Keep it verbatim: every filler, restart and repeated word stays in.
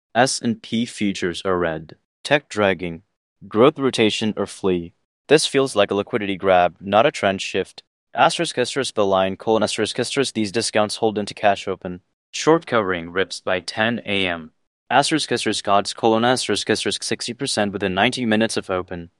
S and P futures are red. Tech dragging. Growth rotation or flee. This feels like a liquidity grab, not a trend shift. Asterisk asterisk the line, colon asterisk asterisk these discounts hold into cash open. Short covering rips by ten A M. Asterisk asterisk odds colon asterisk asterisk sixty percent within ninety minutes of open.